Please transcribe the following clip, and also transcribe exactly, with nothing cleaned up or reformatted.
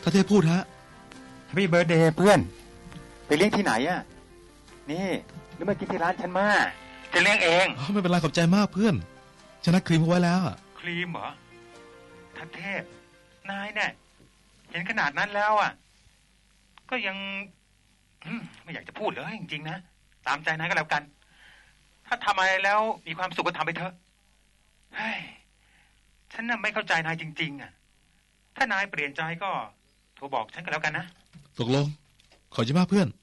ถ้าเทพพูดฮะ Happy Birthday เพื่อนไปเลี้ยงที่ไหนอ่ะนี่หรือมากินที่ร้านฉันมาจะเลี้ยงเองไม่เป็นไรขอบใจมากเพื่อนฉันนัดครีมเขาไว้แล้วครีมเหรอทัพเทพนายเนี่ยเห็นขนาดนั้นแล้วอ่ะก็ยังไม่อยากจะพูดเลยจริงๆนะตามใจนายก็แล้วกันถ้าทำอะไรแล้วมีความสุขก็ทำไปเถอะเฮ้ยฉันน่ะไม่เข้าใจนายจริงๆอ่ะถ้านายเปลี่ยนใจก็โทรบอกฉันก็แล้วกันนะตกลงขอบใจมากเพื่อน